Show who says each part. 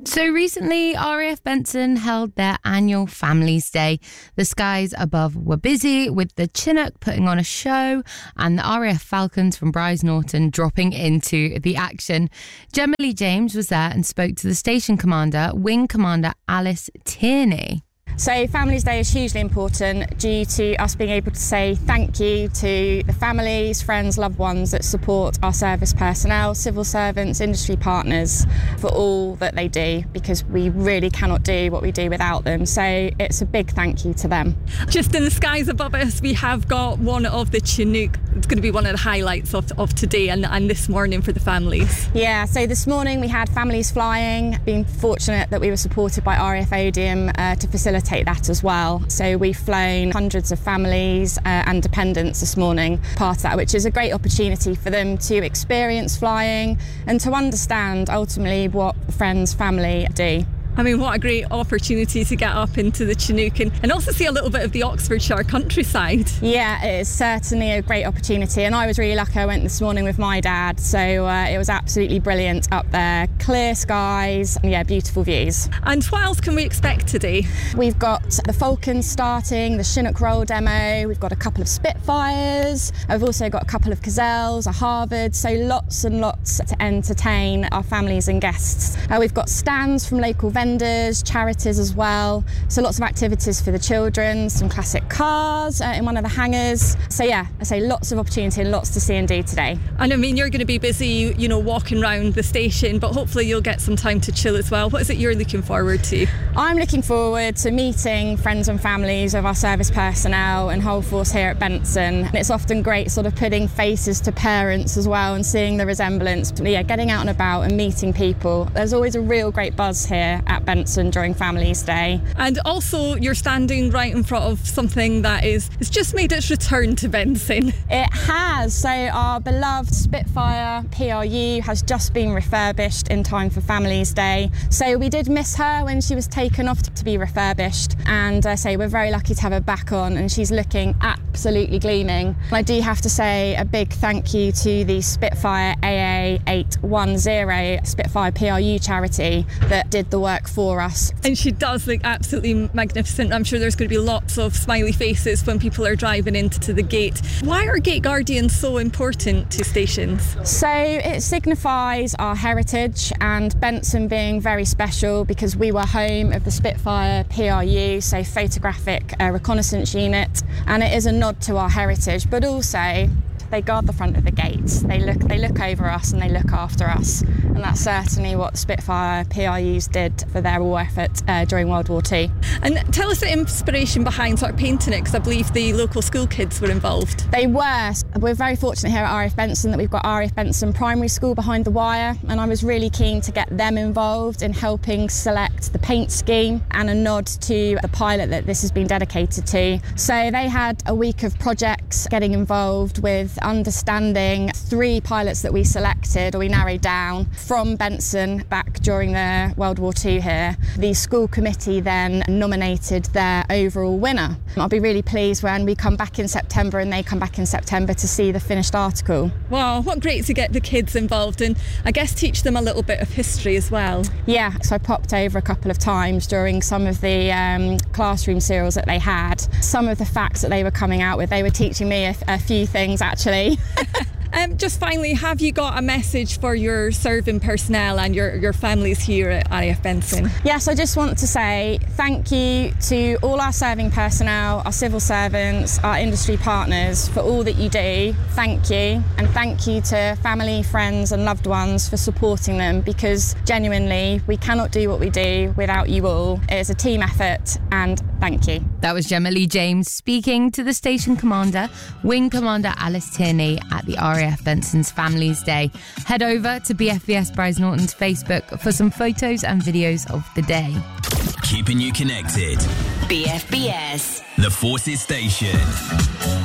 Speaker 1: So recently, RAF Benson held their annual Families Day. The skies above were busy with the Chinook putting on a show and the RAF Falcons from Brize Norton dropping into the action. Gemma Lee James was there and spoke to the station commander, Wing Commander Alice Tierney.
Speaker 2: So Families Day is hugely important due to us being able to say thank you to the families, friends, loved ones that support our service personnel, civil servants, industry partners for all that they do, because we really cannot do what we do without them. So it's a big thank you to them.
Speaker 3: Just in the skies above us, we have got one of the Chinook. It's going to be one of the highlights of today and this morning for the families.
Speaker 2: Yeah, so this morning we had families flying, being fortunate that we were supported by RAF Odium to facilitate that as well. So we've flown hundreds of families and dependents this morning, part of that, which is a great opportunity for them to experience flying and to understand ultimately what friends, family do.
Speaker 3: I mean, what a great opportunity to get up into the Chinook and also see a little bit of the Oxfordshire countryside.
Speaker 2: Yeah, it is certainly a great opportunity, and I was really lucky. I went this morning with my dad, so it was absolutely brilliant up there. Clear skies, and yeah, beautiful views.
Speaker 3: And what else can we expect today?
Speaker 2: We've got the Falcons starting, the Chinook roll demo, we've got a couple of Spitfires, we've also got a couple of Gazelles, a Harvard, so lots and lots to entertain our families and guests. We've got stands from local vendors, charities as well, so lots of activities for the children, some classic cars in one of the hangars. So yeah, I say lots of opportunity and lots to see and do today.
Speaker 3: And I mean, you're going to be busy, walking around the station, but hopefully you'll get some time to chill as well. What is it you're looking forward to?
Speaker 2: I'm looking forward to meeting friends and families of our service personnel and whole force here at Benson. And it's often great sort of putting faces to parents as well and seeing the resemblance. But yeah, getting out and about and meeting people. There's always a real great buzz here at Benson during Families Day.
Speaker 3: And also you're standing right in front of something that it's just made its return to Benson.
Speaker 2: It has. So our beloved Spitfire PRU has just been refurbished in time for Families Day. So we did miss her when she was taken off to be refurbished, and we're very lucky to have her back on, and she's looking absolutely gleaming. And I do have to say a big thank you to the Spitfire AA810 Spitfire PRU charity that did the work for us.
Speaker 3: And she does look absolutely magnificent. I'm sure there's going to be lots of smiley faces when people are driving into the gate. Why are gate guardians so important to stations?
Speaker 2: So it signifies our heritage, and Benson being very special because we were home of the Spitfire PRU, so photographic reconnaissance unit, and it is a nod to our heritage, but also they guard the front of the gates. They look over us and they look after us, and that's certainly what the Spitfire PRUs did for their war effort during World War II.
Speaker 3: And tell us the inspiration behind sort of painting it, because I believe the local school kids were involved.
Speaker 2: They were. We're very fortunate here at RAF Benson that we've got RAF Benson Primary School behind the wire, and I was really keen to get them involved in helping select the paint scheme and a nod to the pilot that this has been dedicated to. So they had a week of projects getting involved with understanding 3 pilots that we selected, or we narrowed down, from Benson back during the World War II here. The school committee then nominated their overall winner. I'll be really pleased when we come back in September and they come back in September to see the finished article.
Speaker 3: Wow, what great to get the kids involved and I guess teach them a little bit of history as well.
Speaker 2: Yeah, so I popped over a couple of times during some of the classroom serials that they had. Some of the facts that they were coming out with, they were teaching me a few things actually.
Speaker 3: Just finally, have you got a message for your serving personnel and your families here at RAF Benson?
Speaker 2: Yes, I just want to say thank you to all our serving personnel, our civil servants, our industry partners for all that you do. Thank you. And thank you to family, friends and loved ones for supporting them, because genuinely we cannot do what we do without you all. It is a team effort, and thank you.
Speaker 1: That was Gemma Lee James speaking to the station commander, Wing Commander Alice Tierney at the RAF Benson's Families Day. Head over to BFBS Brize Norton's Facebook for some photos and videos of the day.
Speaker 4: Keeping you connected.
Speaker 5: BFBS.
Speaker 4: The Forces Station.